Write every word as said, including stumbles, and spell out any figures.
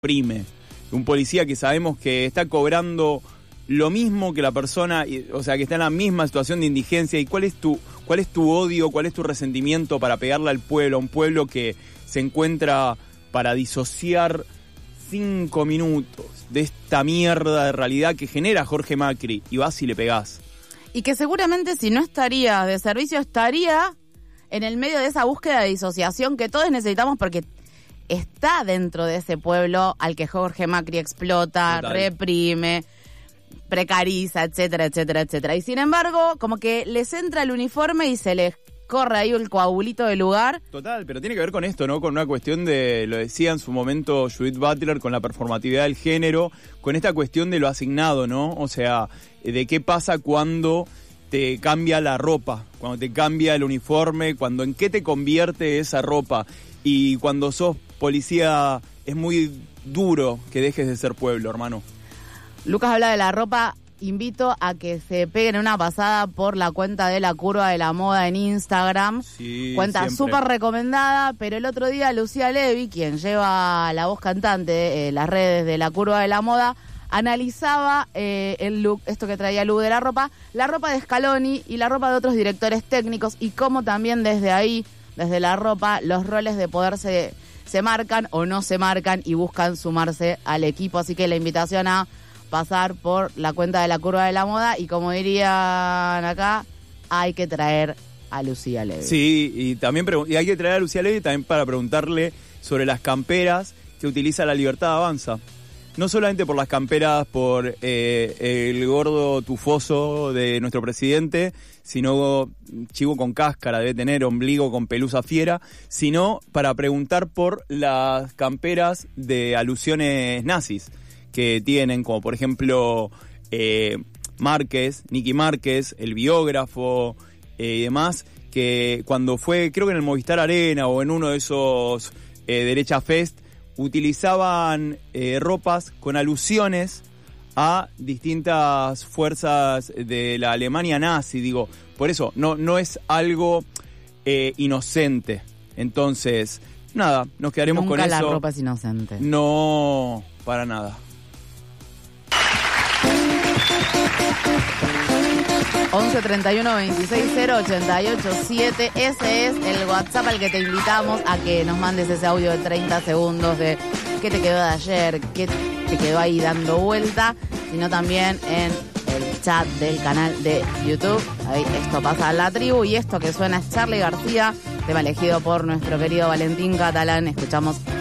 reprime. Un policía que sabemos que está cobrando lo mismo que la persona, o sea, que está en la misma situación de indigencia. ¿Y cuál es tu, cuál es tu odio, cuál es tu resentimiento para pegarle al pueblo, a un pueblo que se encuentra para disociar cinco minutos de esta mierda de realidad que genera Jorge Macri, y vas y le pegás? Y que seguramente si no estaría de servicio, estaría en el medio de esa búsqueda de disociación que todos necesitamos, porque está dentro de ese pueblo al que Jorge Macri explota, Total. reprime, precariza, etcétera, etcétera, etcétera. Y sin embargo, como que les entra el uniforme y se les corre ahí el coagulito del lugar. Total, pero tiene que ver con esto, ¿no? Con una cuestión de, lo decía en su momento Judith Butler, con la performatividad del género, con esta cuestión de lo asignado, ¿no? O sea, de qué pasa cuando te cambia la ropa, cuando te cambia el uniforme, cuando en qué te convierte esa ropa. Y cuando sos policía es muy duro que dejes de ser pueblo, hermano. Lucas habla de la ropa. Invito a que se peguen una pasada por la cuenta de La Curva de la Moda en Instagram. Sí, cuenta súper recomendada, pero el otro día Lucía Levy, quien lleva la voz cantante de eh, las redes de La Curva de la Moda, analizaba eh, el look, esto que traía Lu de la ropa, la ropa de Scaloni y la ropa de otros directores técnicos, y cómo también desde ahí, desde la ropa, los roles de poder se, se marcan o no se marcan y buscan sumarse al equipo. Así que la invitación a pasar por la cuenta de La Curva de la Moda, y como dirían acá, hay que traer a Lucía Levy. Sí, y también y hay que traer a Lucía Levy también para preguntarle sobre las camperas que utiliza La Libertad Avanza. No solamente por las camperas, por eh, el gordo tufoso de nuestro presidente, sino chivo con cáscara, debe tener ombligo con pelusa fiera, sino para preguntar por las camperas de alusiones nazis que tienen, como por ejemplo eh, Márquez, Nicky Márquez, el biógrafo eh, y demás, que cuando fue, creo que en el Movistar Arena o en uno de esos eh, Derecha Fest, utilizaban eh, ropas con alusiones a distintas fuerzas de la Alemania nazi. Digo, por eso, no, no es algo eh, inocente. Entonces, nada, nos quedaremos Nunca con eso. Nunca la ropa es inocente. No, para nada. once treinta y uno veintiséis cero ochenta y ocho siete. Ese es el WhatsApp al que te invitamos a que nos mandes ese audio de treinta segundos de qué te quedó de ayer, qué te quedó ahí dando vuelta, sino también en el chat del canal de YouTube. Ahí esto pasa a la tribu, y esto que suena es Charly García, tema elegido por nuestro querido Valentín Catalán. Escuchamos